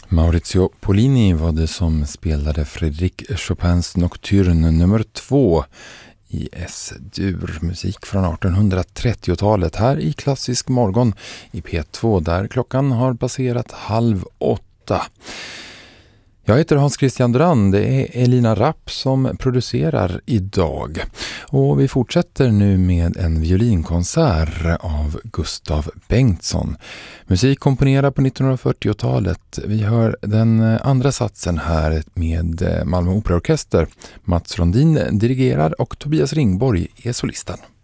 Maurizio Pollini var det som spelade Frédéric Chopins Nocturne nummer 2 i S-dur, musik från 1830-talet här i Klassisk morgon i P2 där klockan har passerat 7:30. Jag heter Hans Christian Duran, det är Elina Rapp som producerar idag. Och vi fortsätter nu med en violinkonsert av Gustav Bengtsson. Musik komponerad på 1940-talet. Vi hör den andra satsen här med Malmö Operaorkester. Mats Rondin dirigerar och Tobias Ringborg är solisten.